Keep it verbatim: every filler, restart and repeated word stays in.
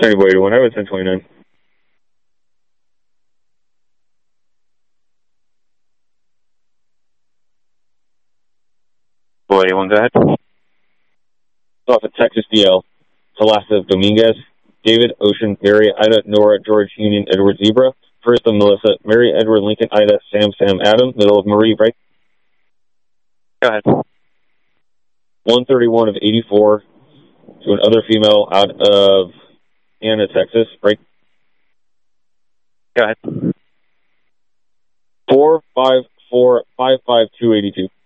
Tango eighty-one, I was ten twenty-nine. Boy, eighty-one, go ahead. Off at Texas D L. Celeste Dominguez, David, Ocean, Mary, Ida, Nora, George, Union, Edward, Zebra. First of Melissa, Mary, Edward, Lincoln, Ida, Sam, Sam, Adam. Middle of Marie, break. Go ahead. one thirty-one of eighty-four to another female out of Anna, Texas, break. Go ahead. four five four five five two eighty-two.